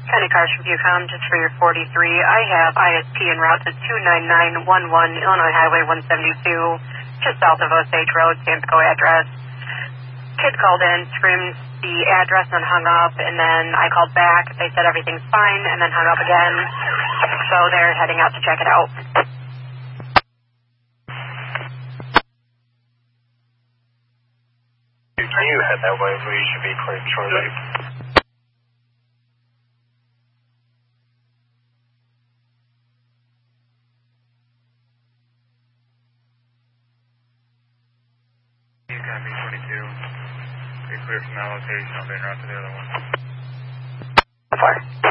County Cars from Bucom, just for your 43. I have ISP en route to 29911 Illinois Highway 172, just south of Osage Road, Tampico address. Kid called in, screamed the address and hung up, and then I called back. They said everything's fine, and then hung up again. So they're heading out to check it out. Can you head that way? We should be cleared shortly. You got B-22. Be clear from that location. I'll be in route to the other one. Fire.